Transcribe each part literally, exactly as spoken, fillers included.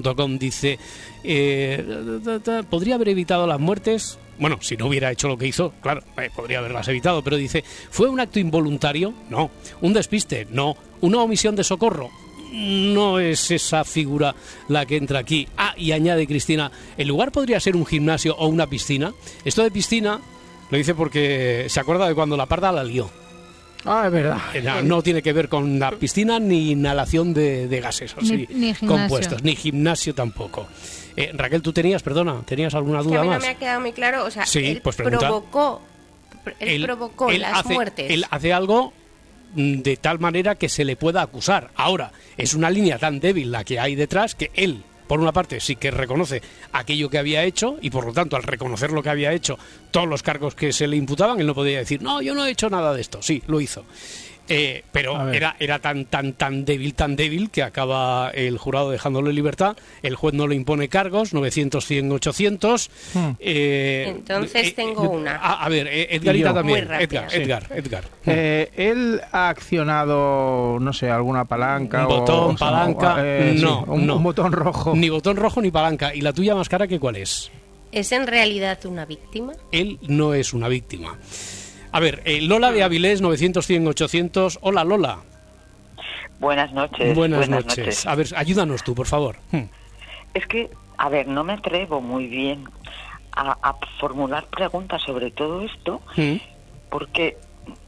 punto com, dice, eh, ¿podría haber evitado las muertes? Bueno, si no hubiera hecho lo que hizo, claro, eh, podría haberlas evitado, pero dice, ¿fue un acto involuntario? No. ¿Un despiste? No. ¿Una omisión de socorro? No es esa figura la que entra aquí. Ah, y añade Cristina, ¿el lugar podría ser un gimnasio o una piscina? Esto de piscina lo dice porque se acuerda de cuando la parda la lió. Ah, es verdad. No, no tiene que ver con la piscina ni inhalación de, de gases así, ni, ni compuestos, ni gimnasio tampoco. Eh, Raquel, tú tenías, perdona, ¿tenías alguna es duda que a mí más? No me ha quedado muy claro, o sea, sí, él pues pregunta. provocó, él, él provocó él las hace, muertes. Él hace algo de tal manera que se le pueda acusar. Ahora, es una línea tan débil la que hay detrás que él, por una parte, sí que reconoce aquello que había hecho y, por lo tanto, al reconocer lo que había hecho, todos los cargos que se le imputaban, él no podía decir, no, yo no he hecho nada de esto. Sí, lo hizo. Eh, pero era, era tan, tan, tan débil, tan débil que acaba el jurado dejándolo en libertad. El juez no le impone cargos, novecientos, cien, ochocientos. Hmm. Eh, Entonces eh, tengo eh, una. A, a ver, eh, Edgarita también. Edgar, sí. Edgar, Edgar. Eh, él ha accionado, no sé, alguna palanca. Un botón, o, palanca. O, eh, no, sí, un, no. un botón rojo. Ni botón rojo ni palanca. ¿Y la tuya más cara que cuál es? ¿Es en realidad una víctima? Él no es una víctima. A ver, eh, Lola de Avilés, novecientos, cien, ochocientos. Hola, Lola. Buenas noches. Buenas, buenas noches. noches. A ver, ayúdanos tú, por favor. Hmm. Es que, a ver, no me atrevo muy bien a, a formular preguntas sobre todo esto, hmm. porque,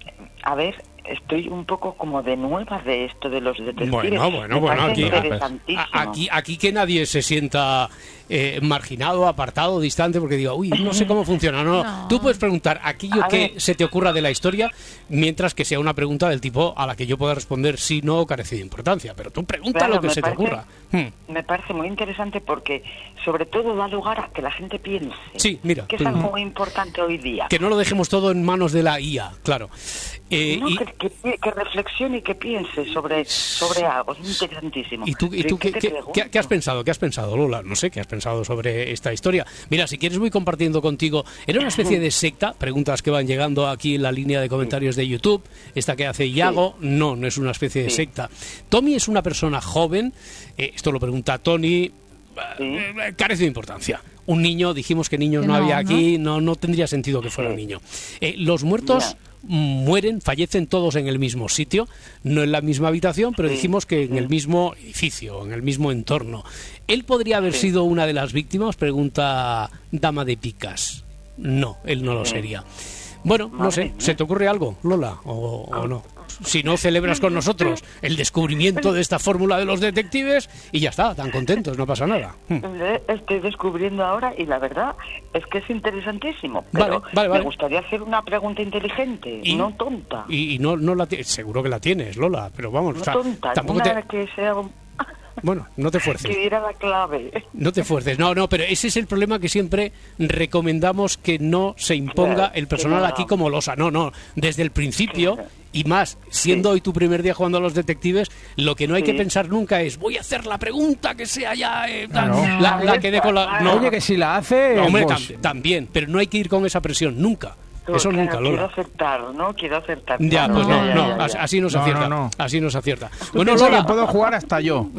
a ver, estoy un poco como de nueva de esto de los detectives. Bueno, bueno, me bueno, aquí, aquí, aquí que nadie se sienta eh, marginado, apartado, distante, porque diga, uy, no sé cómo funciona. No, no. Tú puedes preguntar aquello a que ver. se te ocurra de la historia, mientras que sea una pregunta del tipo a la que yo pueda responder sí, no, o carece de importancia. Pero tú pregunta claro, lo que se parece, te ocurra. Hmm. Me parece muy interesante porque, sobre todo, da lugar a que la gente piense. Sí, mira. Que es algo muy importante hoy día. Que no lo dejemos todo en manos de la I A, claro. Eh, no, y, que, que, que reflexione y que piense sobre, sobre algo, es interesantísimo. ¿Y tú, y tú ¿qué, qué, qué, qué has pensado? ¿Qué has pensado, Lola? No sé, ¿qué has pensado sobre esta historia? Mira, si quieres voy compartiendo contigo. ¿Era una especie de secta? Preguntas que van llegando aquí en la línea de comentarios de YouTube. Esta que hace Iago, sí. no, no es una especie de sí. secta. Tommy es una persona joven, eh, esto lo pregunta Tony, sí. eh, carece de importancia. Un niño, dijimos que niños no, no había aquí, no, no tendría sentido que fuera sí. un niño. Eh, los muertos... Yeah. mueren, fallecen todos en el mismo sitio, no en la misma habitación, pero sí, dijimos que en sí. el mismo edificio, en el mismo entorno. ¿Él podría haber sí. sido una de las víctimas? Pregunta Dama de Picas. No, él no lo sí. sería. Bueno, Madre no sé, mía. ¿se te ocurre algo, Lola, o, o no? Si no, celebras con nosotros el descubrimiento de esta fórmula de los detectives y ya está, tan contentos, no pasa nada. Estoy descubriendo ahora y la verdad es que es interesantísimo, pero vale, vale, vale. me gustaría hacer una pregunta inteligente, y, no tonta. Y, y no, no la seguro que la tienes, Lola, pero vamos, no o sea, tonta, tampoco una te... que sea un... Bueno, no te fuerces. Que diera la clave. No te fuerces. No, no, pero ese es el problema que siempre recomendamos, que no se imponga claro, el personal no. aquí como losa. No, no. Desde el principio, claro. y más, siendo sí. hoy tu primer día jugando a los detectives, lo que no hay sí. que pensar nunca es voy a hacer la pregunta que sea ya eh, claro. la, la que dé con la... No. Oye, que si la hace... No, hombre, pues... tam también, pero no hay que ir con esa presión, nunca. Eso claro, nunca, Lola. Quiero acertar, ¿no? Quiero acertar. Ya, pues no, ya, no, ya, ya. así nos no, acierta. No, no. Así nos acierta. Bueno, Lola, puedo jugar hasta yo.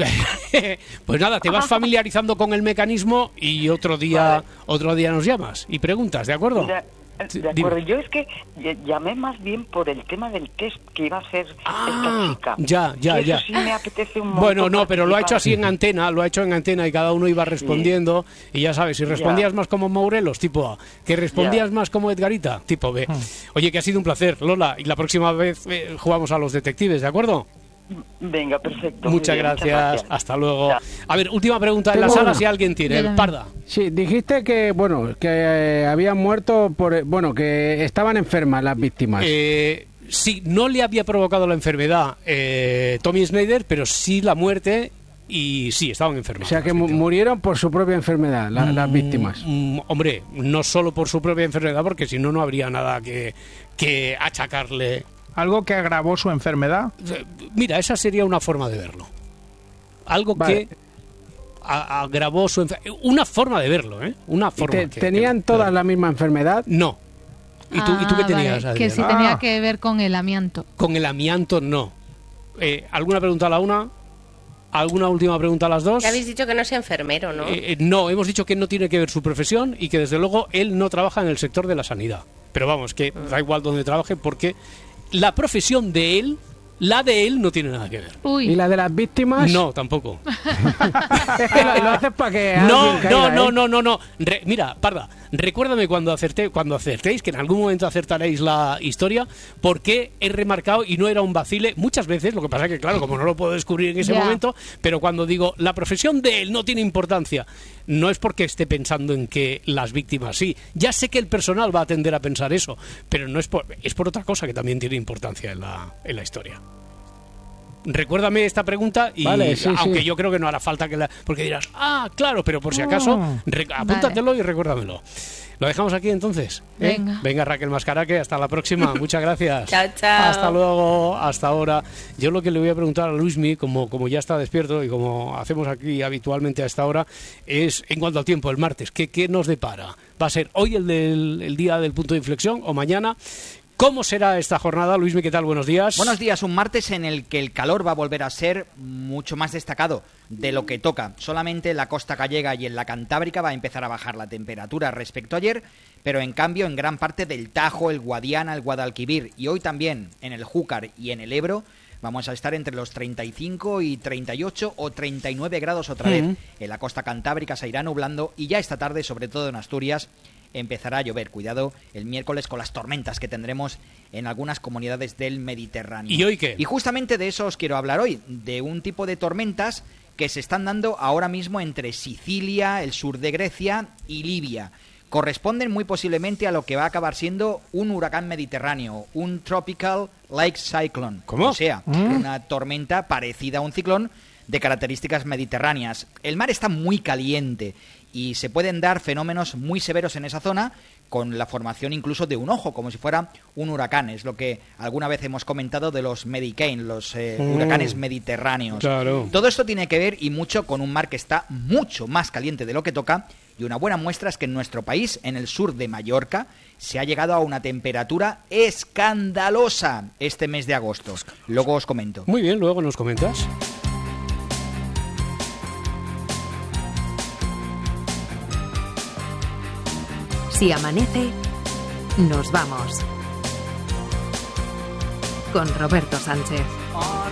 Pues nada, te vas familiarizando con el mecanismo y otro día, vale. otro día nos llamas y preguntas, ¿de acuerdo? Ya. De acuerdo, yo es que llamé más bien por el tema del test que iba a hacer ah, esta chica. Ya, ya, ya. Eso sí me apetece un montón. Bueno, no, pero lo ha hecho así en antena, lo ha hecho en antena y cada uno iba respondiendo. Sí. Y ya sabes, si respondías ya. más como Morelos, tipo A, que respondías ya. más como Edgarita, tipo B. Hmm. Oye, que ha sido un placer, Lola, y la próxima vez eh, jugamos a los detectives, ¿de acuerdo? Venga, perfecto. Muchas bien, gracias. muchas gracias. Hasta luego. Ya. A ver, última pregunta en la sala, si alguien tiene. El Parda. Sí, dijiste que, bueno, que eh, habían muerto por... Bueno, que estaban enfermas las víctimas. Eh... Sí, no le había provocado la enfermedad eh, Tommy Schneider, pero sí la muerte y sí, estaban enfermas. O sea, que murieron por su propia enfermedad la, mm, las víctimas. Mm, hombre, no solo por su propia enfermedad, porque si no, no habría nada que, que achacarle. ¿Algo que agravó su enfermedad? Mira, esa sería una forma de verlo. Algo vale. que a, agravó su enfermedad. Una forma de verlo, ¿eh? Una forma. Te, que, ¿Tenían que, todas claro. la misma enfermedad? No. ¿Y tú, ah, ¿y tú qué tenías? Vale, que si ah. tenía que ver con el amianto. Con el amianto, no. Eh, ¿Alguna pregunta a la una? ¿Alguna última pregunta a las dos? Ya habéis dicho que no sea enfermero, ¿no? Eh, eh, no, hemos dicho que no tiene que ver su profesión y que desde luego él no trabaja en el sector de la sanidad. Pero vamos, que da igual donde trabaje porque la profesión de él, la de él no tiene nada que ver. Uy. ¿Y la de las víctimas? No, tampoco. Es que lo, lo haces para que No, alguien caiga, no, no, ¿eh? no, no, no. Re, mira, Parda, recuérdame cuando acerté, cuando acertéis, que en algún momento acertaréis la historia, porque he remarcado, y no era un vacile, muchas veces, lo que pasa que, claro, como no lo puedo descubrir en ese Ya. momento, pero cuando digo, la profesión de él no tiene importancia, no es porque esté pensando en que las víctimas sí. Ya sé que el personal va a tender a pensar eso, pero no es por, es por otra cosa que también tiene importancia en la, en la historia. Recuérdame esta pregunta y Vale, sí, aunque sí. yo creo que no hará falta que la... Porque dirás, ah, claro, pero por si acaso, Ah. re- apúntatelo y recuérdamelo. ¿Lo dejamos aquí entonces? ¿Eh? Venga. Venga, Raquel Mascaraque, hasta la próxima. Muchas gracias. Chao, chao. Hasta luego, hasta ahora. Yo lo que le voy a preguntar a Luismi, como, como ya está despierto y como hacemos aquí habitualmente a esta hora, es en cuanto al tiempo, el martes, ¿qué, qué nos depara? ¿Va a ser hoy el, del, el día del punto de inflexión o mañana? ¿Cómo será esta jornada? Luismi, ¿qué tal? Buenos días. Buenos días, un martes en el que el calor va a volver a ser mucho más destacado de lo que toca. Solamente en la costa gallega y en la cantábrica va a empezar a bajar la temperatura respecto a ayer, pero en cambio en gran parte del Tajo, el Guadiana, el Guadalquivir y hoy también en el Júcar y en el Ebro vamos a estar entre los treinta y cinco y treinta y ocho o treinta y nueve grados otra vez. Mm. En la costa cantábrica se irá nublando y ya esta tarde, sobre todo en Asturias, empezará a llover. Cuidado el miércoles con las tormentas que tendremos en algunas comunidades del Mediterráneo. ¿Y hoy qué? Y justamente de eso os quiero hablar hoy, de un tipo de tormentas que se están dando ahora mismo entre Sicilia, el sur de Grecia y Libia. Corresponden muy posiblemente a lo que va a acabar siendo un huracán mediterráneo, un Tropical Lake Cyclone. ¿Cómo? O sea, una tormenta parecida a un ciclón de características mediterráneas. El mar está muy caliente y se pueden dar fenómenos muy severos en esa zona con la formación incluso de un ojo, como si fuera un huracán. Es lo que alguna vez hemos comentado de los Medicane, los eh, Mm. huracanes mediterráneos. Claro. Todo esto tiene que ver y mucho con un mar que está mucho más caliente de lo que toca, y una buena muestra es que en nuestro país, en el sur de Mallorca, se ha llegado a una temperatura escandalosa este mes de agosto. Luego os comento. Muy bien, luego nos comentas. Si amanece, nos vamos. Con Roberto Sánchez.